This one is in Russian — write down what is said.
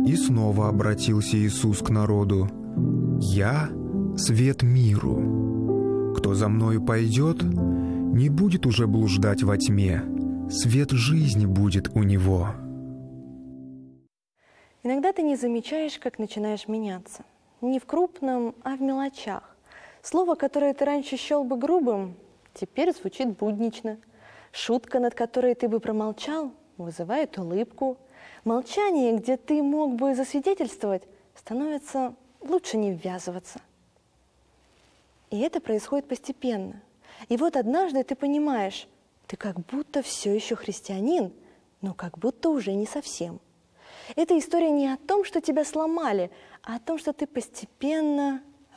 И снова обратился Иисус к народу. «Я — свет миру. Кто за мною пойдет, не будет уже блуждать во тьме. Свет жизни будет у него». Иногда ты не замечаешь, как начинаешь меняться. Не в крупном, а в мелочах. Слово, которое ты раньше счел бы грубым, теперь звучит буднично. Шутка, над которой ты бы промолчал, вызывает улыбку. Молчание, где ты мог бы засвидетельствовать, становится лучше не ввязываться. И это происходит постепенно. И вот однажды ты понимаешь, ты как будто все еще христианин, но как будто уже не совсем. Эта история не о том, что тебя сломали, а о том, что ты постепенно